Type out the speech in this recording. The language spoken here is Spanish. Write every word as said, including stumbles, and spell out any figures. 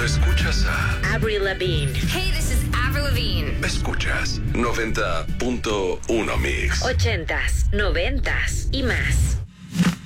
escuchas a Avril Lavigne. Hey, this is Avril Lavigne. Escuchas noventa punto uno Mix. Ochentas, noventas y más.